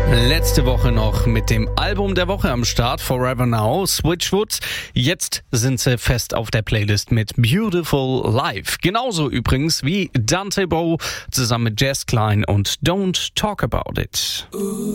Letzte Woche noch mit dem Album der Woche am Start, Forever Now, Switchfoot. Jetzt sind sie fest auf der Playlist mit Beautiful Life. Genauso übrigens wie Dante Bowe zusammen mit Jess Klein und Don't Talk About It.